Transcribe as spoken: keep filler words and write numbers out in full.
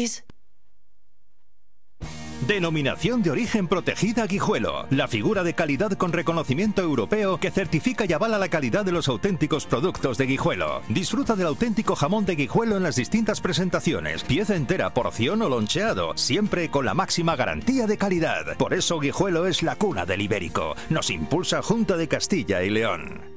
¿Quieres? Denominación de origen protegida Guijuelo. La figura de calidad con reconocimiento europeo que certifica y avala la calidad de los auténticos productos de Guijuelo. Disfruta del auténtico jamón de Guijuelo en las distintas presentaciones. Pieza entera, porción o loncheado. Siempre con la máxima garantía de calidad. Por eso Guijuelo es la cuna del ibérico. Nos impulsa Junta de Castilla y León.